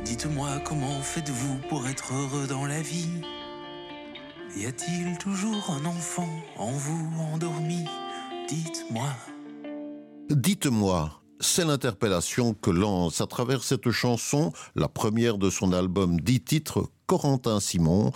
Dites-moi comment faites-vous pour être heureux dans la vie? Y a-t-il toujours un enfant en vous endormi? Dites-moi. Dites-moi, c'est l'interpellation que lance à travers cette chanson, la première de son album 10 titres, Corentin Simon,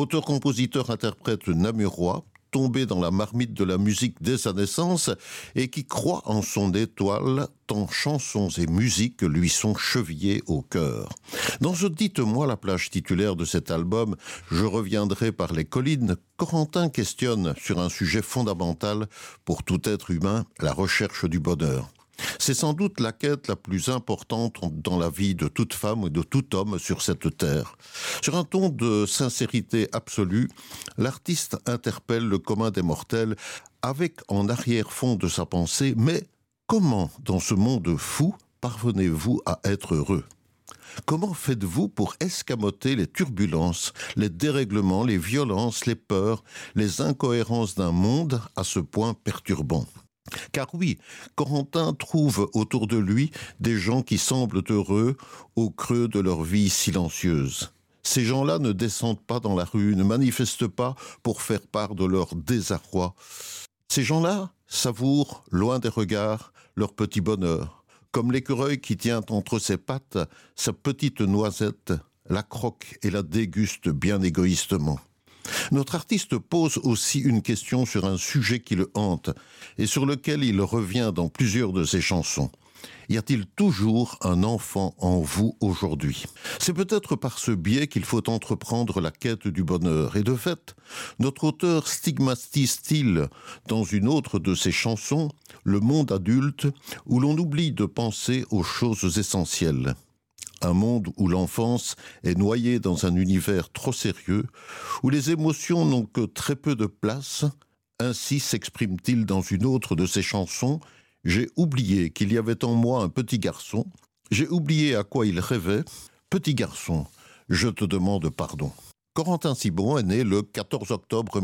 auteur-compositeur-interprète namurois, tombé dans la marmite de la musique dès sa naissance et qui croit en son étoile, tant chansons et musiques lui sont chevillées au cœur. Dans ce Dites-moi, la plage titulaire de cet album, Je reviendrai par les collines, Corentin questionne sur un sujet fondamental pour tout être humain, la recherche du bonheur. C'est sans doute la quête la plus importante dans la vie de toute femme et de tout homme sur cette terre. Sur un ton de sincérité absolue, l'artiste interpelle le commun des mortels avec en arrière-fond de sa pensée « Mais comment, dans ce monde fou, parvenez-vous à être heureux ?» Comment faites-vous pour escamoter les turbulences, les dérèglements, les violences, les peurs, les incohérences d'un monde à ce point perturbant ? Car oui, Corentin trouve autour de lui des gens qui semblent heureux au creux de leur vie silencieuse. Ces gens-là ne descendent pas dans la rue, ne manifestent pas pour faire part de leur désarroi. Ces gens-là savourent, loin des regards, leur petit bonheur, comme l'écureuil qui tient entre ses pattes sa petite noisette, la croque et la déguste bien égoïstement. Notre artiste pose aussi une question sur un sujet qui le hante et sur lequel il revient dans plusieurs de ses chansons. Y a-t-il toujours un enfant en vous aujourd'hui ? C'est peut-être par ce biais qu'il faut entreprendre la quête du bonheur. Et de fait, notre auteur stigmatise-t-il dans une autre de ses chansons le monde adulte où l'on oublie de penser aux choses essentielles. Un monde où l'enfance est noyée dans un univers trop sérieux, où les émotions n'ont que très peu de place. Ainsi s'exprime-t-il dans une autre de ses chansons « J'ai oublié qu'il y avait en moi un petit garçon. J'ai oublié à quoi il rêvait. Petit garçon, je te demande pardon. » Corentin Simon est né le 14 octobre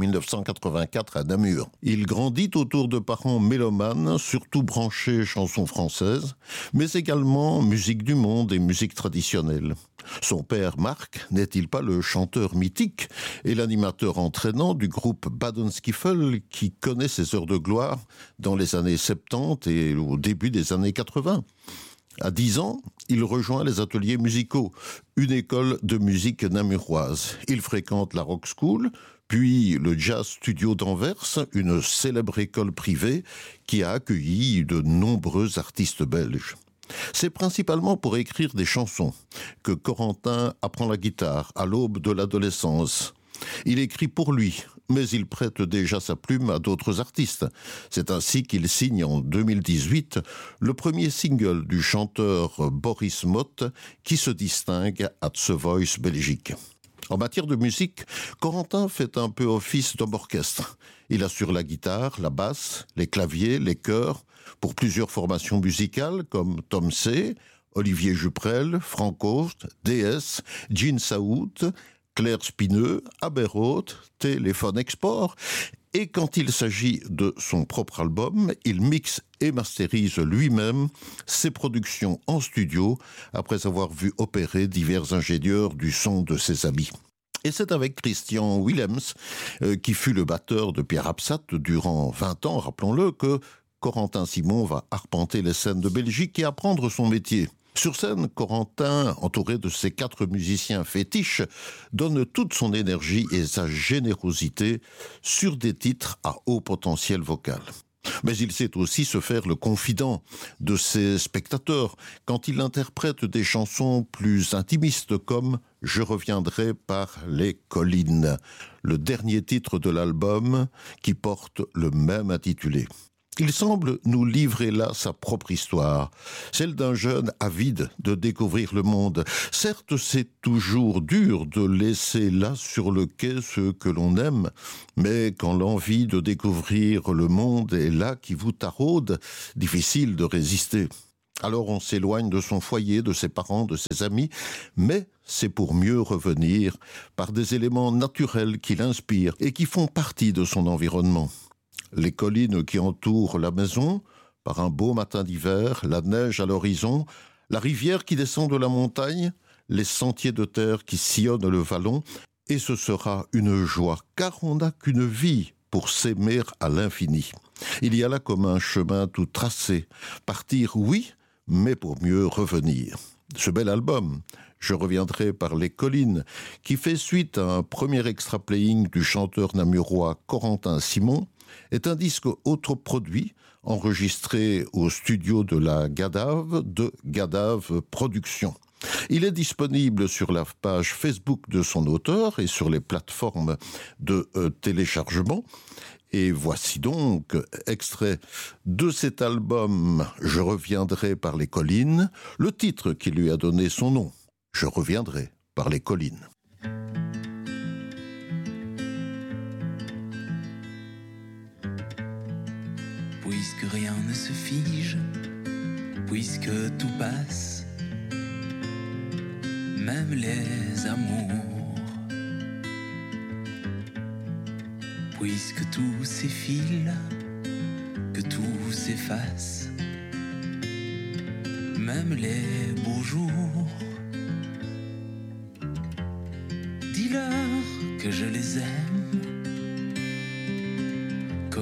1984 à Namur. Il grandit autour de parents mélomanes, surtout branchés chansons françaises, mais également musique du monde et musique traditionnelle. Son père, Marc, n'est-il pas le chanteur mythique et l'animateur entraînant du groupe Badenskiffel qui connaît ses heures de gloire dans les années 70 et au début des années 80 ? À 10 ans, il rejoint les ateliers musicaux, une école de musique namuroise. Il fréquente la Rock School, puis le Jazz Studio d'Anvers, une célèbre école privée qui a accueilli de nombreux artistes belges. C'est principalement pour écrire des chansons que Corentin apprend la guitare à l'aube de l'adolescence. Il écrit pour lui, mais il prête déjà sa plume à d'autres artistes. C'est ainsi qu'il signe en 2018 le premier single du chanteur Boris Mott qui se distingue à The Voice Belgique. En matière de musique, Corentin fait un peu office d'homme orchestre. Il assure la guitare, la basse, les claviers, les chœurs pour plusieurs formations musicales comme Tom C., Olivier Juprel, Frank Oost, DS, Gene Saoud, Claire Spineux, Aberroth, Téléphone Export. Et quand il s'agit de son propre album, il mixe et masterise lui-même ses productions en studio après avoir vu opérer divers ingénieurs du son de ses amis. Et c'est avec Christian Willems, qui fut le batteur de Pierre Absat durant 20 ans, rappelons-le, que Corentin Simon va arpenter les scènes de Belgique et apprendre son métier. Sur scène, Corentin, entouré de ses 4 musiciens fétiches, donne toute son énergie et sa générosité sur des titres à haut potentiel vocal. Mais il sait aussi se faire le confident de ses spectateurs quand il interprète des chansons plus intimistes comme « Je reviendrai par les collines », le dernier titre de l'album qui porte le même intitulé. Il semble nous livrer là sa propre histoire, celle d'un jeune avide de découvrir le monde. Certes, c'est toujours dur de laisser là sur le quai ceux que l'on aime, mais quand l'envie de découvrir le monde est là qui vous taraude, difficile de résister. Alors on s'éloigne de son foyer, de ses parents, de ses amis, mais c'est pour mieux revenir par des éléments naturels qui l'inspirent et qui font partie de son environnement. Les collines qui entourent la maison, par un beau matin d'hiver, la neige à l'horizon, la rivière qui descend de la montagne, les sentiers de terre qui sillonnent le vallon, et ce sera une joie, car on n'a qu'une vie pour s'aimer à l'infini. Il y a là comme un chemin tout tracé. Partir, oui, mais pour mieux revenir. Ce bel album, Je reviendrai par les collines, qui fait suite à un premier extra-playing du chanteur namurois Corentin Simon, est un disque autoproduit, enregistré au studio de la Gadave de Gadave Productions. Il est disponible sur la page Facebook de son auteur et sur les plateformes de téléchargement. Et voici donc, extrait de cet album « Je reviendrai par les collines », le titre qui lui a donné son nom, « Je reviendrai par les collines ». Puisque rien ne se fige, puisque tout passe, même les amours, puisque tout s'effile, que tout s'efface, même les beaux jours, dis-leur que je les aime,